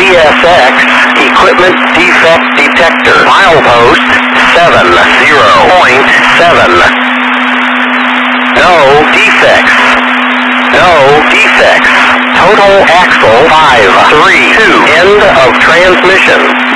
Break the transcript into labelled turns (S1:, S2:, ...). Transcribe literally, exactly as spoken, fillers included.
S1: S X, equipment defect detector. Milepost seven zero point seven. No defects. No defects. Total axle five three two. End of transmission.